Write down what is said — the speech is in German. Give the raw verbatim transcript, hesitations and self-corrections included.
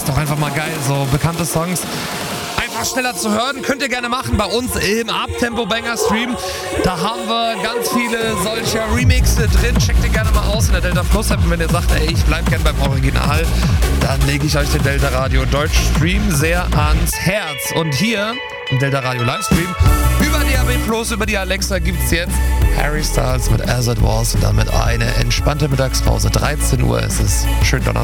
ist doch einfach mal geil, so bekannte Songs einfach schneller zu hören. Könnt ihr gerne machen bei uns im Uptempo-Banger-Stream. Da haben wir ganz viele solcher Remixe drin. Checkt ihr gerne mal aus in der Delta Plus App. Und wenn ihr sagt, ey, ich bleib gern beim Original, dann lege ich euch den Delta Radio Deutsch-Stream sehr ans Herz. Und hier im Delta Radio Livestream über D A B Plus, über die Alexa gibt's jetzt Harry Styles mit As It Was und damit eine entspannte Mittagspause. dreizehn Uhr ist es. Schönen Donnerstag.